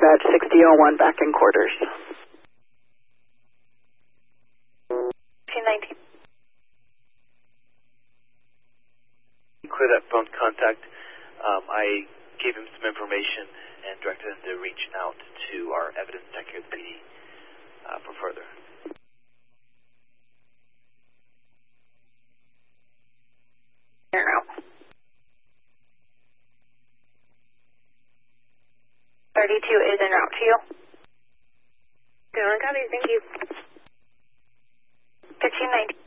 dispatch 6001 back in quarters. 19. Clear that phone contact. I gave him some information and directed him to reach out to our evidence tech here at the PD for further. In route. 32 is en route to you. Good one, copy. Thank you. 1590.